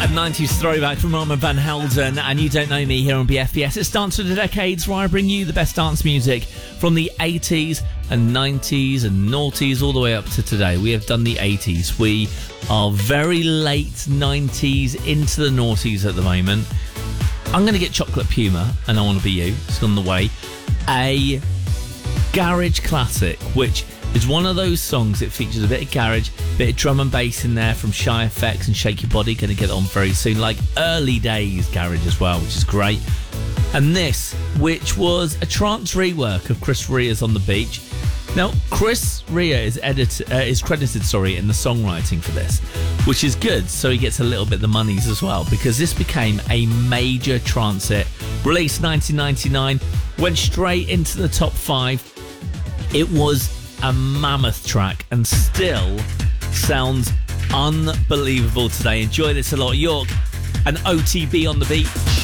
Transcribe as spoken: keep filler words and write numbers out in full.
A nineties throwback from Armand Van Helden and You Don't Know Me here on B F B S. It's Dance of the Decades, where I bring you the best dance music from the eighties and nineties and noughties all the way up to today. We have done the eighties. We are very late nineties into the noughties at the moment. I'm going to get Chocolate Puma and I Want to Be You. It's on the way. A garage classic, which is one of those songs that features a bit of garage, a bit of drum and bass in there from Shy F X and Shake Your Body. Going to get it on very soon, like early days garage as well, which is great. And this, which was a trance rework of Chris Ria's On the Beach. Now, Chris Ria is edit, uh, is credited, sorry, in the songwriting for this, which is good. So he gets a little bit of the monies as well, because this became a major trance hit. Released nineteen ninety-nine, went straight into the top five. It was a mammoth track and still sounds unbelievable today. Enjoy this a lot. York and O T B On the Beach.